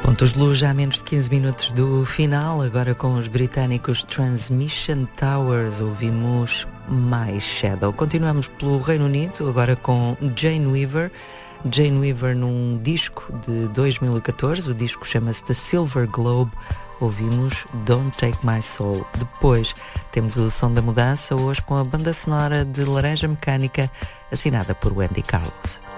Pontos de luz já a menos de 15 minutos do final, agora com os britânicos Transmission Towers, ouvimos My Shadow. Continuamos pelo Reino Unido, agora com Jane Weaver. Jane Weaver num disco de 2014, o disco chama-se The Silver Globe, ouvimos Don't Take My Soul. Depois temos o som da mudança, hoje com a banda sonora de Laranja Mecânica, assinada por Wendy Carlos.